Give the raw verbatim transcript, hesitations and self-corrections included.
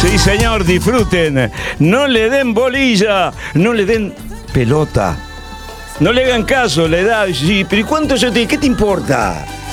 Sí, señor, disfruten. No le den bolilla, no le den pelota. No le hagan caso, la edad. Sí, pero ¿y cuántos años tiene? ¿Qué te importa?